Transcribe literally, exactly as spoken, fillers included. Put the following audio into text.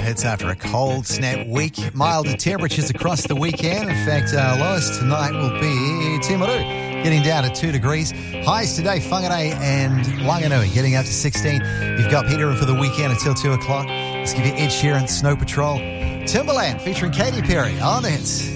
hits after a cold snap week. Milder temperatures across the weekend. In fact, our lowest tonight will be Timaru, getting down to two degrees. Highs today, Whangarei and Wanganui getting up to sixteen. You've got Peter for the weekend until two o'clock. Let's give you Ed Sheeran, Snow Patrol. Timberland featuring Katy Perry on the hits.